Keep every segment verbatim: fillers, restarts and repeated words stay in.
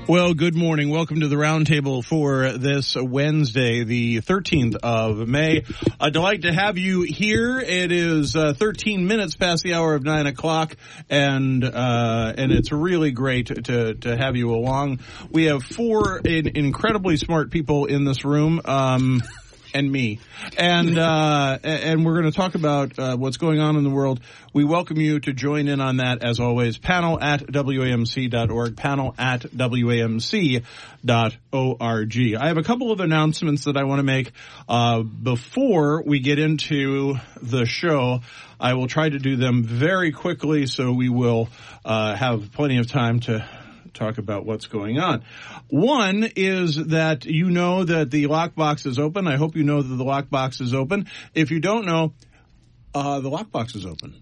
Well, good morning. Welcome to the roundtable for this Wednesday, the thirteenth of May. A delight to have you here. It is uh, thirteen minutes past the hour of nine o'clock, and uh, and it's really great to to have you along. We have four in, incredibly smart people in this room. Um, And me. And, uh, and we're going to talk about, uh, what's going on in the world. We welcome you to join in on that, as always. Panel at W A M C dot org, panel at W A M C dot org. I have a couple of announcements that I want to make, uh, before we get into the show. I will try to do them very quickly so we will, uh, have plenty of time to talk about what's going on. One is that you know that the lockbox is open. I hope you know that the lockbox is open. If you don't know, uh, the lockbox is open.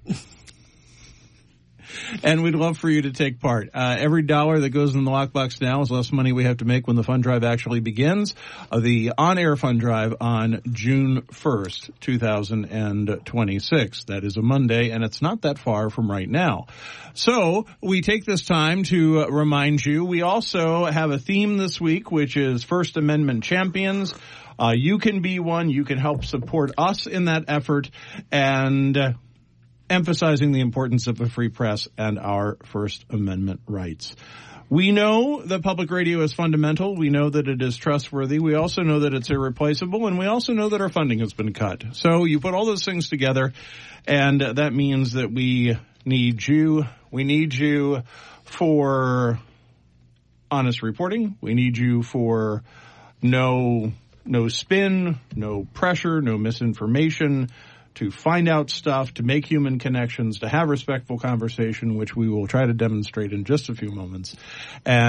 And we'd love for you to take part. Uh, every dollar that goes in the lockbox now is less money we have to make when the fund drive actually begins. Uh, the on-air fund drive on June first, two thousand twenty-six. That is a Monday, and it's not that far from right now. So we take this time to uh, remind you. We also have a theme this week, which is First Amendment Champions. Uh, you can be one. You can help support us in that effort. And Uh, emphasizing the importance of a free press and our First Amendment rights. We know that public radio is fundamental. We know that it is trustworthy. We also know that it's irreplaceable, and we also know that our funding has been cut. So you put all those things together, and that means that we need you. We need you for honest reporting. We need you for no, no spin, no pressure, no misinformation, to find out stuff, to make human connections, to have respectful conversation, which we will try to demonstrate in just a few moments. And